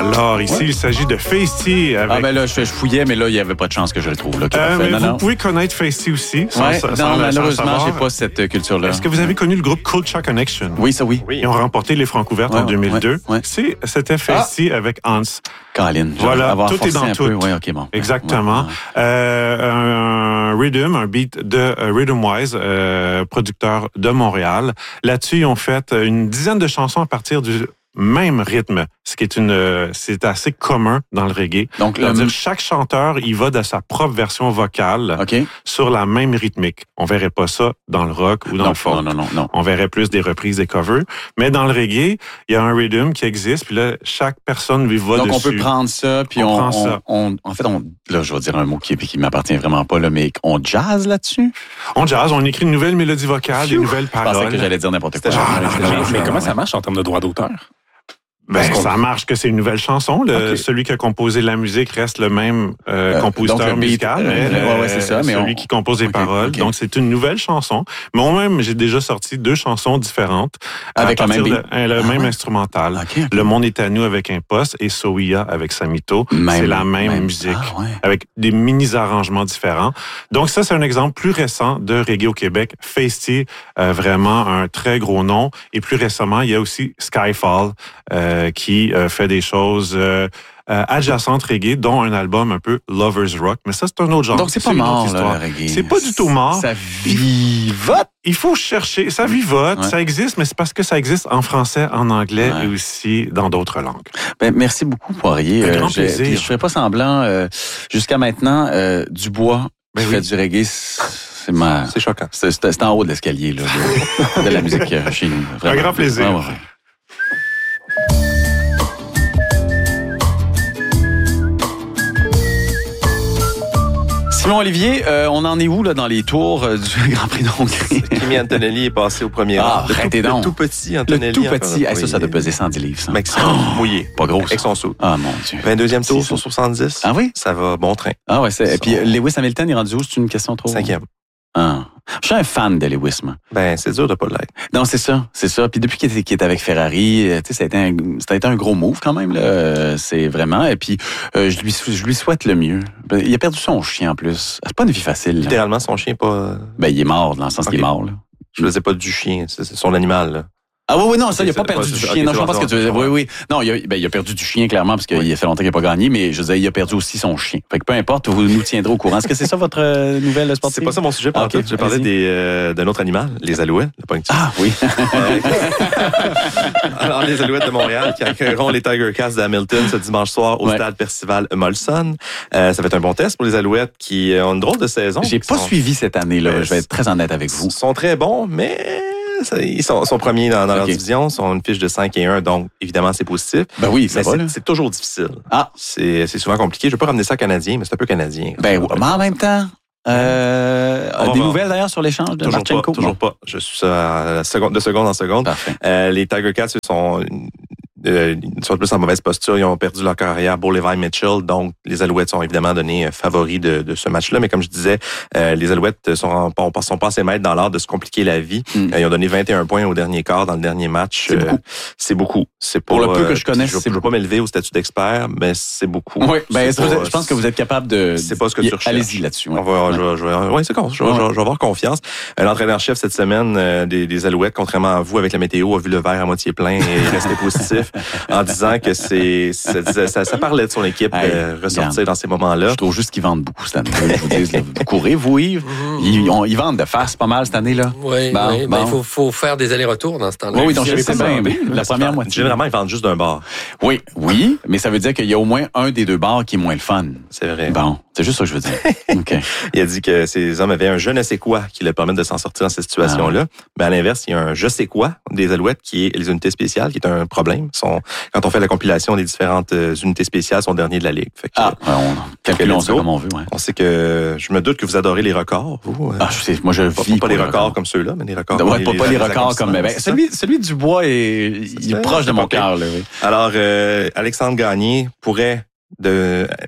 Alors, ici, il s'agit de Feisty. Avec... Ah, ben là, je fouillais, mais là, il n'y avait pas de chance que je le trouve. Là, mais vous pouvez connaître Feisty aussi. Malheureusement, j'ai pas cette culture-là. Est-ce que vous avez connu le groupe Culture Connection? Oui, ça oui. Ils ont remporté les Francs-Ouvertes en 2002. C'était Feisty avec Hans. Caroline, voilà, tout est dans tout. Oui, OK, bon. Exactement. Un rhythm, un beat de Rhythmwise, producteur de Montréal. Là-dessus, ils ont fait une dizaine de chansons à partir du même rythme, ce qui est c'est assez commun dans le reggae. Donc, c'est-à-dire chaque chanteur, il va de sa propre version vocale sur la même rythmique. On verrait pas ça dans le rock ou dans le folk. Non. On verrait plus des reprises, des covers. Mais dans le reggae, il y a un rhythm qui existe, puis là, chaque personne lui va dessus. Donc, on peut prendre ça, puis en fait, là, je vais dire un mot qui m'appartient vraiment pas, là, mais on jazz là-dessus? On jazz, on écrit une nouvelle mélodie vocale, des nouvelles paroles. Je pensais que j'allais dire n'importe quoi. Mais comment ça marche en termes de droit d'auteur? Ça marche que c'est une nouvelle chanson. Celui qui a composé la musique reste le même compositeur musical. C'est ça. Mais celui qui compose les paroles. Donc, c'est une nouvelle chanson. Moi-même, j'ai déjà sorti 2 chansons différentes. Avec le même instrumental. Le Monde est à nous avec un poste et Soia avec Samito. C'est la même musique. Avec des mini-arrangements différents. Donc, ça, c'est un exemple plus récent de reggae au Québec. Feisty, vraiment un très gros nom. Et plus récemment, il y a aussi Skyfall, qui fait des choses adjacentes reggae, dont un album un peu Lovers Rock. Mais ça, c'est un autre genre. Donc, c'est pas mort, le reggae. C'est pas du tout mort. Ça vivote. Il faut chercher. Ça vivote, ça existe, mais c'est parce que ça existe en français, en anglais et aussi dans d'autres langues. Ben, merci beaucoup, Poirier. Un grand plaisir. Je ferais pas semblant. Jusqu'à maintenant, Dubois qui fait du reggae, c'est choquant. C'est en haut de l'escalier là, de la musique chez nous. Vraiment. Un grand plaisir. Simon Olivier, on en est où là dans les tours du Grand Prix d'Hongrie? Kimi Antonelli est passé au premier rang. Le tout petit Antonelli. Le tout petit. Ça doit peser 110 livres, ça. Maximum mouillé. Pas gros, ça. Avec son saut. Ah, mon Dieu. 22e tour sur 70. Ah oui? Ça va bon train. Ah ouais. Et puis Lewis Hamilton est rendu où? C'est une question trop... 5e. Ah. Je suis un fan de Lewis, moi. Ben, c'est dur de pas l'être. Non, c'est ça. Puis depuis qu'il est avec Ferrari, tu sais, ça a été un gros move quand même, là. C'est vraiment. Et puis, je lui souhaite le mieux. Il a perdu son chien en plus. C'est pas une vie facile. Là. Littéralement, son chien pas. Ben, il est mort, dans le sens qu'il est mort, là. Je faisais pas du chien, c'est son animal, là. Ah oui, non, ça, il a pas perdu du chien. Non, je pense que tu veux dire. Oui. Non, il a perdu du chien, clairement, parce qu'il a fait longtemps qu'il n'a pas gagné, mais je veux dire, il a perdu aussi son chien. Fait que peu importe, vous nous tiendrez au courant. Est-ce que c'est ça votre nouvelle sportive? C'est pas ça mon sujet, J'ai parlé d'un autre animal, les Alouettes. Ah oui. Alors, les Alouettes de Montréal qui accueilleront les Tiger Cats d'Hamilton ce dimanche soir au stade Percival Molson. Ça va être un bon test pour les Alouettes qui ont une drôle de saison. J'ai pas suivi cette année, là. Je vais être très honnête avec vous. Ils sont très bons, mais... Ils sont premiers dans leur division, ils ont une fiche de 5-1, donc évidemment c'est positif. Ben oui, ça va. C'est toujours difficile. Ah, c'est souvent compliqué. Je veux pas ramener ça canadien, mais c'est un peu canadien. Ben mais en même temps, des nouvelles d'ailleurs sur l'échange de Marchenko? Toujours pas. Je suis de seconde en seconde. Parfait. Les Tiger Cats sont plus en mauvaise posture. Ils ont perdu leur carrière pour Levi Mitchell. Donc, les Alouettes sont évidemment donnés favoris de ce match-là. Mais comme je disais, les Alouettes sont pas assez maîtres dans l'art de se compliquer la vie. Ils ont donné 21 points au dernier quart dans le dernier match. C'est beaucoup. C'est pas, pour le peu que je connais, je veux pas m'élever au statut d'expert, mais c'est beaucoup. Oui, je pense que vous êtes capable de... C'est pas ce que tu recherches. Allez-y là-dessus. Je vais avoir confiance. L'entraîneur-chef cette semaine des Alouettes, contrairement à vous, avec la météo, a vu le verre à moitié plein et est resté positif. En disant que ça parlait de son équipe ressortir dans ces moments-là. Je trouve juste qu'ils vendent beaucoup cette année. Je vous dis, vous courez, vous, Yves. Ils vendent de face pas mal cette année, là. Oui, il faut faire des allers-retours dans ce temps-là. Oui, donc je sais bien. La première moitié. Généralement, ils vendent juste d'un bar. Oui, mais ça veut dire qu'il y a au moins un des 2 bars qui est moins le fun. C'est vrai. Bon, c'est juste ça que je veux dire. Okay. Il a dit que ces hommes avaient un je ne sais quoi qui leur permet de s'en sortir dans cette situation-là. Mais à l'inverse, il y a un je sais quoi des Alouettes qui est les unités spéciales, qui est un problème. Quand on fait la compilation des différentes unités spéciales, sont derniers de la Ligue. Calculons ça comme on veut. Ouais. On sait que je me doute que vous adorez les records, vous. Moi, je vis pas les records comme ceux-là, mais les records. Pas les records comme. Celui du bois il est proche de mon cœur. Oui. Alors, Alexandre Gagné pourrait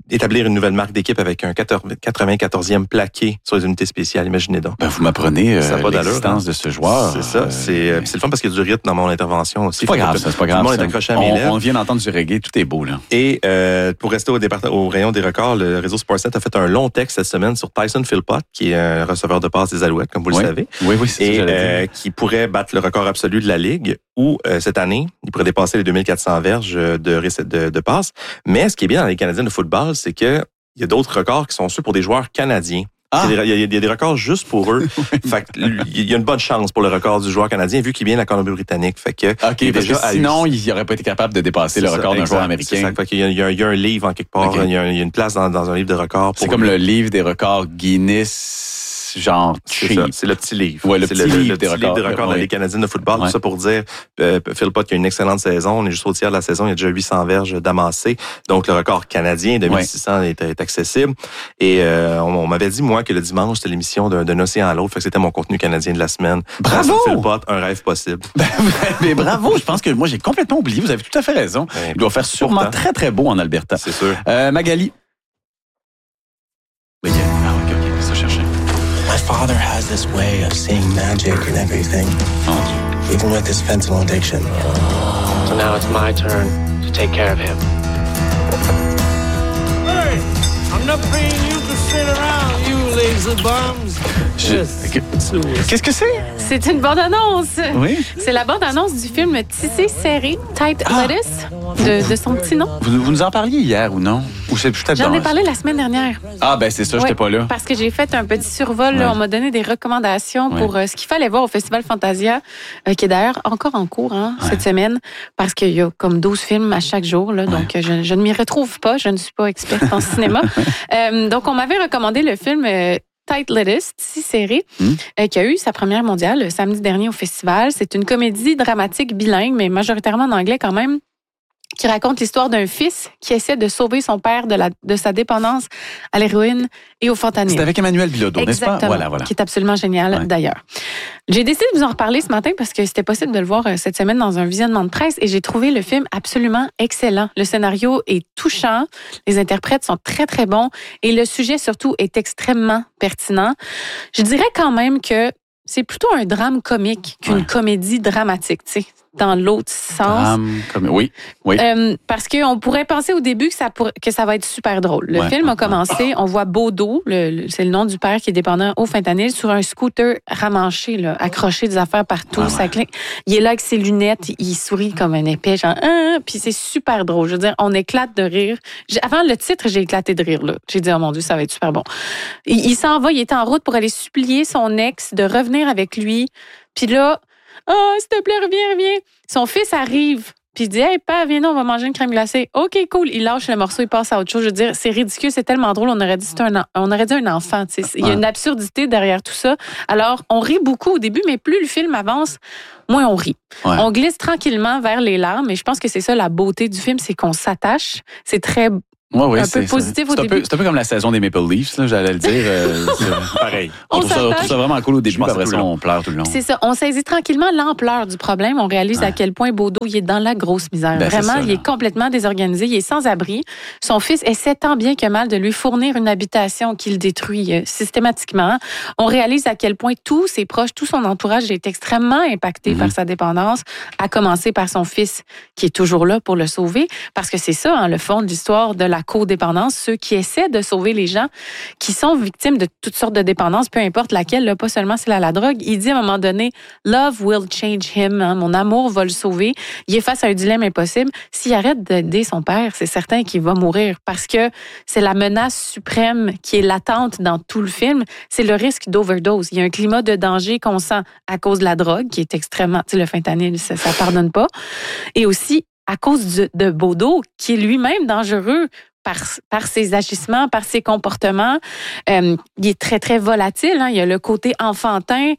établir une nouvelle marque d'équipe avec un 94e plaqué sur les unités spéciales. Imaginez donc. Vous m'apprenez l'existence de ce joueur. C'est ça. C'est le fun parce qu'il y a du rythme dans mon intervention aussi. C'est pas grave, c'est pas grave. Tout le monde est accroché à mes lèvres. On vient d'entendre du reggae, tout est beau, là. Et pour rester au rayon des records, le réseau Sportsnet a fait un long texte cette semaine sur Tyson Philpott, qui est un receveur de passe des Alouettes, comme vous le savez. Oui, c'est ça. Et qui pourrait battre le record absolu de la Ligue, où cette année, il pourrait dépasser les 2400 verges de passes. Mais ce qui est bien dans les Canadiens de football, c'est que il y a d'autres records qui sont ceux pour des joueurs canadiens. Il y a des records juste pour eux. Fait que, il y a une bonne chance pour le record du joueur canadien, vu qu'il vient de la Colombie-Britannique. Fait que, parce que sinon, il n'aurait pas été capable de dépasser le record d'un joueur américain. C'est ça. Fait qu'il y a un livre en quelque part. Il y a une place dans un livre de records. C'est comme le livre des records Guinness. Genre cheap. C'est le petit livre. Ouais, c'est le petit livre des records des Canadiens de football. Tout ça pour dire, Philpott qui a une excellente saison. On est juste au tiers de la saison. Il y a déjà 800 verges d'amassées. Donc, le record canadien de 1600 est accessible. Et on m'avait dit, moi, que le dimanche, c'était l'émission d'un océan à l'autre. Fait que c'était mon contenu canadien de la semaine. Bravo! Philpott, un rêve possible. Mais bravo! Je pense que moi, j'ai complètement oublié. Vous avez tout à fait raison. Il doit faire sûrement très, très beau en Alberta. C'est sûr. Magali. Oui, ça chercher. My father has this way of seeing magic in everything, even with his fentanyl addiction. So now it's my turn to take care of him. Hey, I'm not paying you to sit around, you lazy bums. Qu'est-ce que c'est? C'est une bande-annonce. Oui. C'est la bande-annonce du film Tissé serré, Tight Lettuce, de son petit nom. Vous nous en parliez hier ou non? Ou c'est peut-être J'en ai parlé la semaine dernière. Ah, ben c'est ça, j'étais pas là. Parce que j'ai fait un petit survol. Là, on m'a donné des recommandations pour ce qu'il fallait voir au Festival Fantasia, qui est d'ailleurs encore en cours cette semaine, parce qu'il y a comme 12 films à chaque jour. Là, donc, je ne m'y retrouve pas. Je ne suis pas experte en cinéma. Donc, on m'avait recommandé le film Tight Lettuce, Tissé serré, qui a eu sa première mondiale le samedi dernier au festival. C'est une comédie dramatique bilingue, mais majoritairement en anglais quand même, qui raconte l'histoire d'un fils qui essaie de sauver son père de sa dépendance à l'héroïne et au fentanyl. C'est avec Emmanuel Bilodeau, n'est-ce pas? Voilà. Qui est absolument génial, d'ailleurs. J'ai décidé de vous en reparler ce matin parce que c'était possible de le voir cette semaine dans un visionnement de presse et j'ai trouvé le film absolument excellent. Le scénario est touchant, les interprètes sont très, très bons et le sujet, surtout, est extrêmement pertinent. Je dirais quand même que c'est plutôt un drame comique qu'une comédie dramatique, tu sais, dans l'autre sens. Oui. Parce qu'on pourrait penser au début que ça va être super drôle. Le film a commencé, on voit Bodo, c'est le nom du père qui est dépendant au fentanyl, sur un scooter ramanché, là, accroché des affaires partout. Il est là avec ses lunettes, il sourit comme un épais, genre, puis c'est super drôle. Je veux dire, on éclate de rire. Avant le titre, j'ai éclaté de rire, là. J'ai dit, oh mon Dieu, ça va être super bon. Il s'en va, il est en route pour aller supplier son ex de revenir avec lui. Puis là, s'il te plaît, reviens. Son fils arrive, puis il dit, hey, père, viens, on va manger une crème glacée. OK, cool. Il lâche le morceau, il passe à autre chose. Je veux dire, c'est ridicule, c'est tellement drôle. On aurait dit un enfant. Tu sais. Il y a une absurdité derrière tout ça. Alors, on rit beaucoup au début, mais plus le film avance, moins on rit. On glisse tranquillement vers les larmes, et je pense que c'est ça la beauté du film, c'est qu'on s'attache. C'est très un peu positif au début. C'est un peu comme la saison des Maple Leafs, là, j'allais le dire. Pareil. On trouve ça vraiment cool au début, après ça, on pleure tout le long. C'est ça. On saisit tranquillement l'ampleur du problème. On réalise à quel point Bodo, il est dans la grosse misère. Vraiment, il est complètement désorganisé. Il est sans abri. Son fils essaie tant bien que mal de lui fournir une habitation qu'il détruit systématiquement. On réalise à quel point tous ses proches, tout son entourage est extrêmement impacté par sa dépendance, à commencer par son fils qui est toujours là pour le sauver. Parce que c'est ça, le fond de l'histoire de la codépendance, ceux qui essaient de sauver les gens qui sont victimes de toutes sortes de dépendances, peu importe laquelle, là, pas seulement celle à la drogue. Il dit à un moment donné, « Love will change him », mon amour va le sauver. Il est face à un dilemme impossible. S'il arrête d'aider son père, c'est certain qu'il va mourir parce que c'est la menace suprême qui est latente dans tout le film. C'est le risque d'overdose. Il y a un climat de danger qu'on sent à cause de la drogue, qui est extrêmement... Tu sais, le fentanyl, ça pardonne pas. Et aussi, à cause de Bodo, qui est lui-même dangereux par ses agissements, par ses comportements. Il est très, très volatile. Il y a le côté enfantin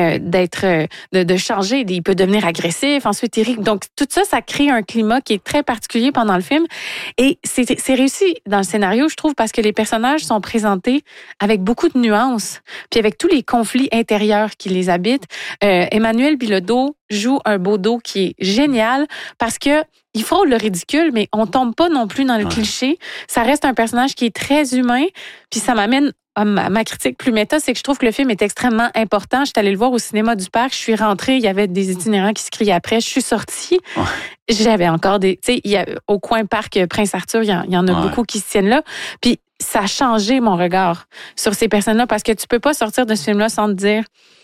de changer. Il peut devenir agressif, ensuite il rit. Donc, tout ça, ça crée un climat qui est très particulier pendant le film. Et c'est réussi dans le scénario, je trouve, parce que les personnages sont présentés avec beaucoup de nuances, puis avec tous les conflits intérieurs qui les habitent. Emmanuel Bilodeau joue un Bodo qui est génial parce que il frôle le ridicule, mais on tombe pas non plus dans le cliché. Ça reste un personnage qui est très humain, puis ça m'amène à ma critique plus méta, c'est que je trouve que le film est extrêmement important. Je suis allée le voir au cinéma du Parc, je suis rentrée, il y avait des itinérants qui se criaient après, je suis sortie. J'avais encore des... Tu sais, au coin Parc Prince-Arthur, il y en a beaucoup qui se tiennent là. Puis ça a changé mon regard sur ces personnes-là, parce que tu peux pas sortir de ce film-là sans te dire...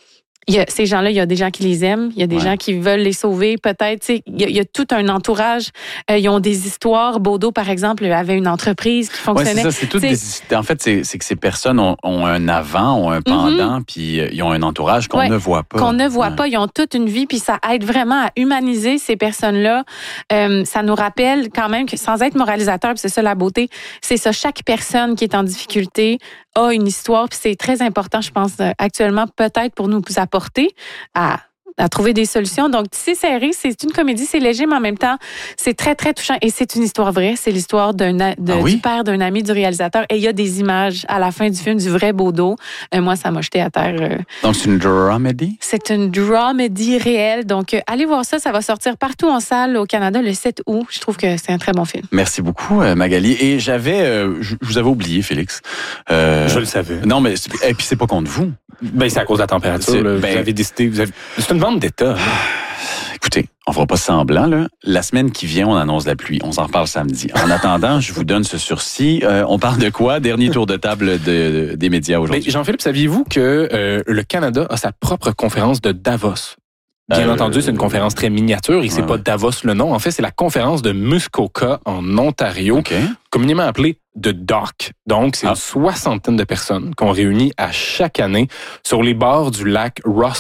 Ces gens-là, il y a des gens qui les aiment, il y a des gens qui veulent les sauver, peut-être. Il y a tout un entourage. Ils ont des histoires. Bodo, par exemple, avait une entreprise qui fonctionnait. Ouais, c'est ça. En fait, c'est que ces personnes ont un avant, ont un pendant, puis ils ont un entourage qu'on ne voit pas. Qu'on ne voit pas. Ils ont toute une vie, puis ça aide vraiment à humaniser ces personnes-là. Ça nous rappelle quand même que, sans être moralisateur, puis c'est ça la beauté, c'est ça. Chaque personne qui est en difficulté a une histoire, puis c'est très important, je pense, actuellement, peut-être pour nous apporter à trouver des solutions. Donc, Tissé serré, c'est une comédie, c'est léger, mais en même temps, c'est très, très touchant. Et c'est une histoire vraie. C'est l'histoire du père d'un ami du réalisateur. Et il y a des images à la fin du film du vrai Bodo. Moi, ça m'a jeté à terre. Donc, c'est une dramedy? C'est une dramedy réelle. Donc, allez voir ça. Ça va sortir partout en salle au Canada le 7 août. Je trouve que c'est un très bon film. Merci beaucoup, Magali. Et je vous avais oublié, Félix. Je le savais. Non, mais et puis c'est pas contre vous. Ben, c'est à cause de la température. Vous avez décidé... C'est une vente d'État. Écoutez, on fera pas semblant, là. La semaine qui vient, on annonce la pluie. On s'en reparle samedi. En attendant, je vous donne ce sursis. On parle de quoi? Dernier tour de table des médias aujourd'hui. Jean-Philippe, saviez-vous que le Canada a sa propre conférence de Davos? Bien entendu, c'est une conférence très miniature et c'est pas Davos le nom. En fait, c'est la conférence de Muskoka en Ontario, communément appelée The Dock. Donc, c'est une soixantaine de personnes qu'on réunit à chaque année sur les bords du lac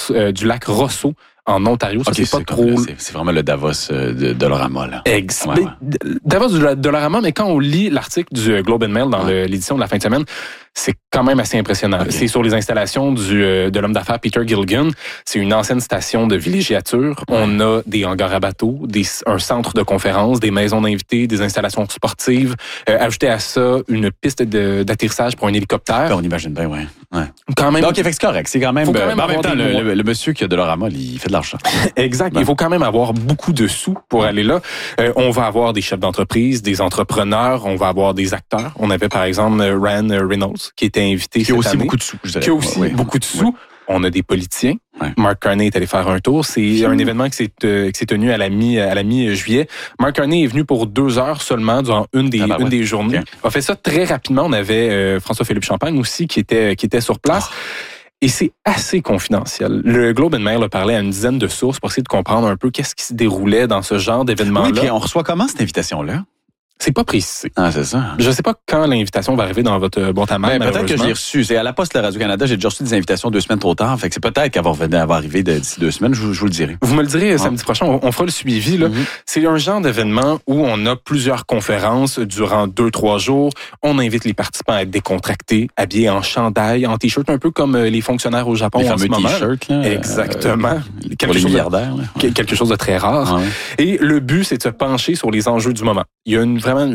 Rosso en Ontario. Ça, c'est pas trop... C'est vraiment le Davos de Dollarama, là. Davos de Dollarama, mais quand on lit l'article du Globe and Mail dans l'édition de la fin de semaine, c'est quand même assez impressionnant. C'est sur les installations de l'homme d'affaires Peter Gilligan. C'est une ancienne station de villégiature. On a des hangars à bateaux, un centre de conférence, des maisons d'invités, des installations sportives. Ajouter à ça une piste d'atterrissage pour un hélicoptère. On imagine bien, Quand même. Donc, c'est correct. C'est quand même... en même temps, le monsieur qui a Dollarama, il fait de l'argent. Exact. Il faut quand même avoir beaucoup de sous pour aller là. On va avoir des chefs d'entreprise, des entrepreneurs, on va avoir des acteurs. On avait par exemple Ryan Reynolds qui était invité cette année. Qui a aussi beaucoup de sous. Qui a aussi beaucoup de sous. On a des politiciens. Mark Carney est allé faire un tour. C'est un événement qui s'est tenu à la mi-juillet. Mark Carney est venu pour 2 heures seulement durant une des journées. On a fait ça très rapidement. On avait François-Philippe Champagne aussi qui était sur place. Et c'est assez confidentiel. Le Globe and Mail a parlé à une dizaine de sources pour essayer de comprendre un peu qu'est-ce qui se déroulait dans ce genre d'événement-là. Oui, puis on reçoit comment cette invitation-là? C'est pas précisé. C'est ça. Je sais pas quand l'invitation va arriver dans votre boîte à mail. Peut-être que je l'ai reçu. C'est à la Poste de Radio-Canada. J'ai déjà reçu des invitations 2 semaines trop tard. Fait que c'est peut-être qu'elle va arriver d'ici 2 semaines. Je vous le dirai. Vous me le direz samedi prochain. On fera le suivi. Là. C'est un genre d'événement où on a plusieurs conférences durant 2-3 jours. On invite les participants à être décontractés, habillés en chandail, en t-shirt, un peu comme les fonctionnaires au Japon. Les fameux t-shirts. Exactement. Pour les milliardaires. Quelque chose de très rare. Et le but, c'est de se pencher sur les enjeux du moment. Il y a vraiment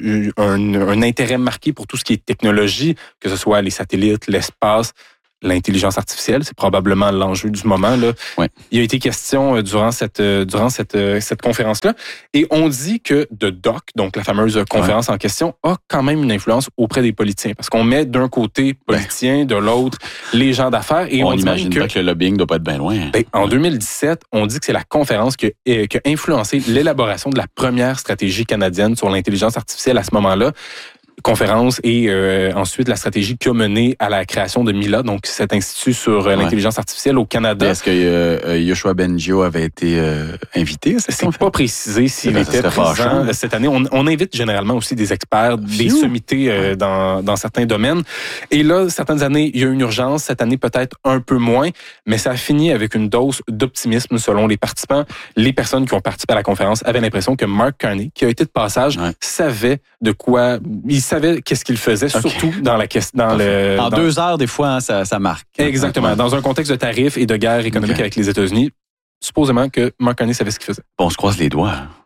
un intérêt marqué pour tout ce qui est technologie, que ce soit les satellites, l'espace, l'intelligence artificielle, c'est probablement l'enjeu du moment. Là. Il a été question durant cette conférence-là. Et on dit que The Dock, donc la fameuse conférence en question, a quand même une influence auprès des politiciens. Parce qu'on met d'un côté politiciens, de l'autre les gens d'affaires. Et on imagine pas que le lobbying doit pas être bien loin. En 2017, on dit que c'est la conférence qui a influencé l'élaboration de la première stratégie canadienne sur l'intelligence artificielle à ce moment-là. Conférence et ensuite la stratégie qui a mené à la création de Mila, donc cet institut sur l'intelligence artificielle au Canada. Est-ce que Yoshua Bengio avait été invité à cette conférence? C'est pas précisé s'il était présent cette année. On invite généralement aussi des experts, des sommités dans certains domaines. Et là, certaines années, il y a une urgence. Cette année, peut-être un peu moins, mais ça a fini avec une dose d'optimisme selon les participants. Les personnes qui ont participé à la conférence avaient l'impression que Mark Carney, qui a été de passage, savait de quoi... Il savait qu'est-ce qu'il faisait, surtout dans le... En 2 heures, des fois, ça marque. Exactement. Dans un contexte de tarifs et de guerre économique avec les États-Unis, supposément que Mark Carney savait ce qu'il faisait. Bon, on se croise les doigts.